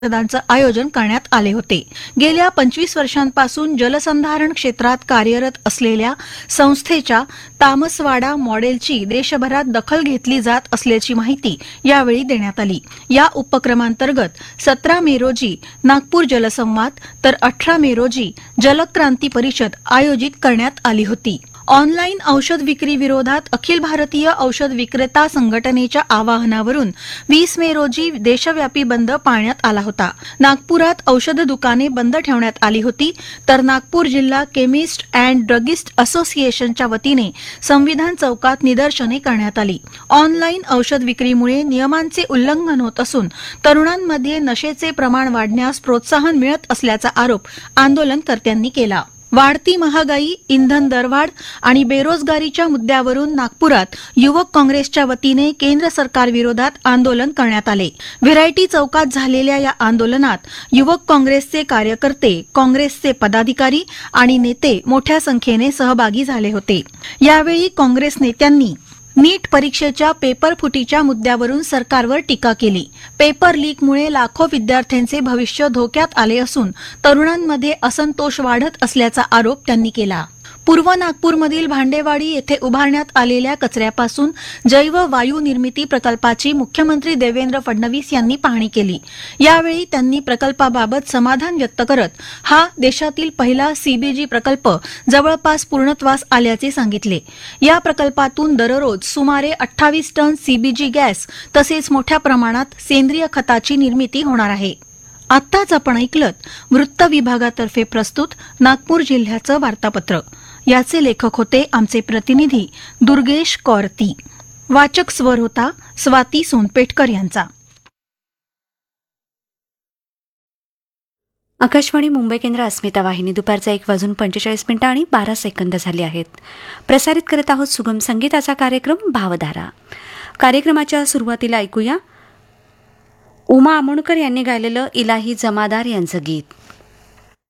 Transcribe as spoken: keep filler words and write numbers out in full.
मतदानाचं आयोजन करण्यात आले होते. गेल्या पंचवीस वर्षांपासून जलसंधारण क्षेत्रात कार्यरत असलेल्या संस्थेच्या तामसवाडा मॉडेलची देशभरात दखल घेतली जात असल्याची माहिती यावेळी देण्यात आली. या उपक्रमांतर्गत सतरा मे रोजी नागपूर जलसंवाद तर अठरा मे रोजी जलक्रांती परिषद आयोजित करण्यात आली होती. ऑनलाईन औषध विक्री विरोधात अखिल भारतीय औषध विक्रेता संघटनेच्या आवाहनावरून वीस मे रोजी देशव्यापी बंद पाळण्यात आला होता. नागपुरात औषध दुकाने बंद ठेवण्यात आली होती, तर नागपूर जिल्हा केमिस्ट अँड ड्रगिस्ट असोसिएशनच्या वतीने संविधान चौकात निदर्शने करण्यात आली. ऑनलाईन औषध विक्रीमुळे नियमांचे उल्लंघन होत असून तरुणांमध्ये नशेचे प्रमाण वाढण्यास प्रोत्साहन मिळत असल्याचा आरोप आंदोलनकर्त्यांनी केला. वाढती महागाई, इंधन दरवाढ आणि बेरोजगारीच्या मुद्द्यावरून नागपुरात युवक काँग्रेसच्या वतीने केंद्र सरकारविरोधात आंदोलन करण्यात आले. व्हेरायटी चौकात झालेल्या या आंदोलनात युवक काँग्रेसचे कार्यकर्ते, काँग्रेसचे पदाधिकारी आणि नेते मोठ्या संख्येने सहभागी झाले होते. यावेळी काँग्रेस नेत्यांनी नीट परीक्षेच्या पेपर फुटीच्या मुद्द्यावरून सरकारवर टीका केली. पेपर लीकमुळे लाखो विद्यार्थ्यांचे भविष्य धोक्यात आले असून तरुणांमध्ये असंतोष वाढत असल्याचा आरोप त्यांनी केला. पूर्व नागपूरमधील भांडेवाडी येथे उभारण्यात आलेल्या कचऱ्यापासून जैव वायू निर्मिती प्रकल्पाची मुख्यमंत्री देवेंद्र फडणवीस यांनी पाहणी केली. यावेळी त्यांनी प्रकल्पाबाबत समाधान व्यक्त करत हा देशातील पहिला सीबीजी प्रकल्प जवळपास पूर्णत्वास आल्याचे सांगितले. या प्रकल्पातून दररोज सुमारे अठ्ठावीस टन सीबीजी गॅस तसेच मोठ्या प्रमाणात सेंद्रिय खताची निर्मिती होणार आहे. आत्ताच आपण ऐकलत वृत्त विभागातर्फे प्रस्तुत नागपूर जिल्ह्याचं वार्तापत्र. याचे लेखक होते आमचे प्रतिनिधी दुर्गेश कौरती. वाचक स्वर होता स्वाती सोनपेटकर यांचा. आकाशवाणी मुंबई केंद्र अस्मिता वाहिनी दुपारचा एक वाजून पंचेचाळीस मिनिटं आणि बारा सेकंद झाले आहेत. प्रसारित करत आहोत सुगम संगीताचा कार्यक्रम भावधारा. कार्यक्रमाच्या सुरुवातीला ऐकूया उमा आमोणकर यांनी गायलेलं इलाही जमादार यांचं गीत.